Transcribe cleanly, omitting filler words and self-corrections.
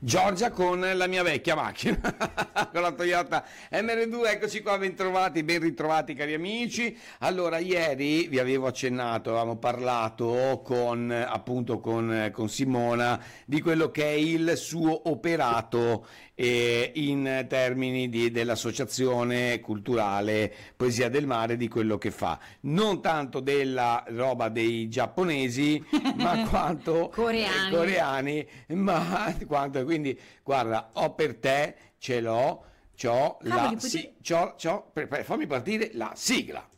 Giorgia con la mia vecchia macchina, con la Toyota MR2. Eccoci qua, ben ritrovati cari amici. Allora, ieri vi avevo accennato, avevamo parlato con Simona di quello che è il suo operato in termini dell'associazione culturale Poesia del Mare, di quello che fa, non tanto della roba dei giapponesi ma quanto coreani, ma quanto, quindi guarda, ho per te, ce l'ho, c'ho la Cavoli, sì, c'ho, fammi partire la sigla.